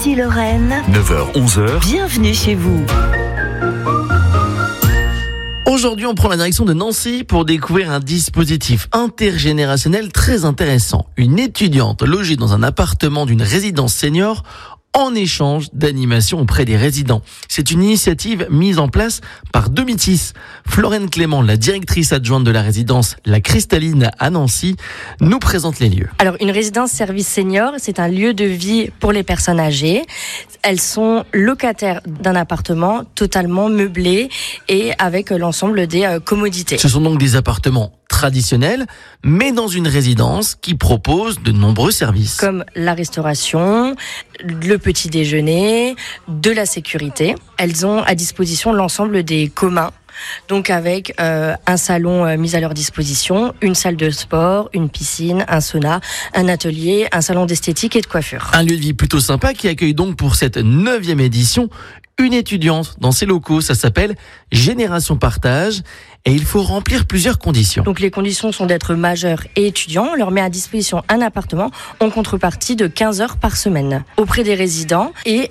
Nancy-Lorraine. 9h-11h. Bienvenue chez vous. Aujourd'hui, on prend la direction de Nancy pour découvrir un dispositif intergénérationnel très intéressant. Une étudiante logée dans un appartement d'une résidence senior en échange d'animation auprès des résidents. C'est une initiative mise en place par Domitis. Florène Clément, la directrice adjointe de la résidence La Cristalline à Nancy, nous présente les lieux. Alors, une résidence service senior, c'est un lieu de vie pour les personnes âgées. Elles sont locataires d'un appartement totalement meublé et avec l'ensemble des commodités. Ce sont donc des appartements traditionnels, mais dans une résidence qui propose de nombreux services. Comme la restauration, le petit déjeuner, de la sécurité. Elles ont à disposition l'ensemble des communs. Donc avec un salon mis à leur disposition, une salle de sport, une piscine, un sauna, un atelier, un salon d'esthétique et de coiffure. Un lieu de vie plutôt sympa qui accueille donc pour cette 9e édition une étudiante dans ses locaux. Ça s'appelle Génération Partage et il faut remplir plusieurs conditions. Donc les conditions sont d'être majeur et étudiant. On leur met à disposition un appartement en contrepartie de 15 heures par semaine auprès des résidents et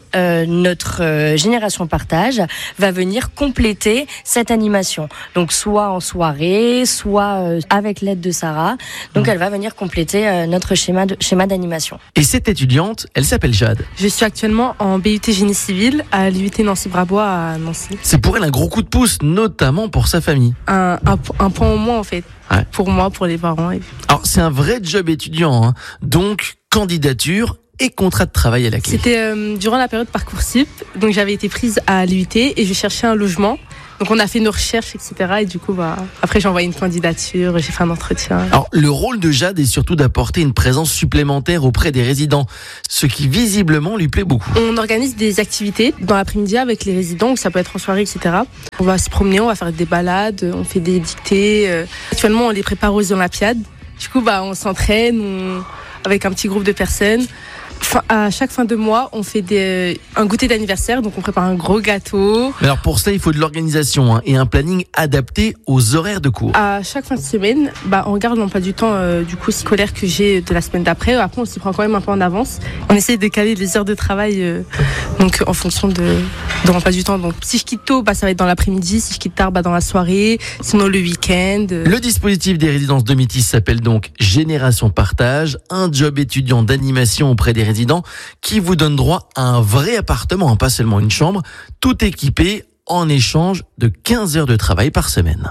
notre Génération Partage va venir compléter cette animation. Donc soit en soirée, soit avec l'aide de Sarah. Donc elle va venir compléter notre schéma d'animation. Et cette étudiante, elle s'appelle Jade. Je suis actuellement en BUT Génie Civil à l'UT Nancy-Brabois à Nancy. C'est pour elle un gros coup de pouce, notamment pour sa famille. Un point au moins en fait, Ouais. pour moi, pour les parents. Alors c'est un vrai job étudiant, hein. Donc candidature et contrat de travail à la clé. C'était durant la période Parcoursup, donc j'avais été prise à l'UT et je cherchais un logement. Donc on a fait nos recherches, etc. Et du coup, après j'ai envoyé une candidature, j'ai fait un entretien. Alors le rôle de Jade est surtout d'apporter une présence supplémentaire auprès des résidents, ce qui visiblement lui plaît beaucoup. On organise des activités dans l'après-midi avec les résidents, donc ça peut être en soirée, etc. On va se promener, on va faire des balades, on fait des dictées. Actuellement, on les prépare aux Olympiades. Du coup, on s'entraîne avec un petit groupe de personnes. À chaque fin de mois, on fait un goûter d'anniversaire, donc on prépare un gros gâteau. Mais alors pour ça, il faut de l'organisation et un planning adapté aux horaires de cours. À chaque fin de semaine, on regarde l'emploi du temps scolaire que j'ai de la semaine d'après. Après, on s'y prend quand même un peu en avance. On essaie de caler les heures de travail donc en fonction de l'emploi du temps. Donc si je quitte tôt, ça va être dans l'après-midi. Si je quitte tard, dans la soirée. Sinon le week-end. Le dispositif des résidences Domitis s'appelle donc Génération Partage, un job étudiant d'animation auprès des résidents qui vous donne droit à un vrai appartement, pas seulement une chambre, tout équipé en échange de 15 heures de travail par semaine.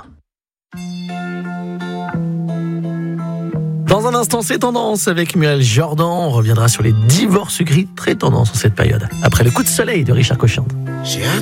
Dans un instant, c'est tendance avec Muel Jordan. On reviendra sur les divorces gris, très tendance en cette période. Après le coup de soleil de Richard Cochante.